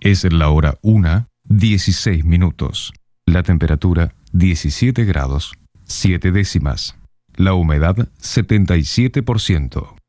Es la hora 1:16. La temperatura 17 grados, 7 décimas. La humedad 77%.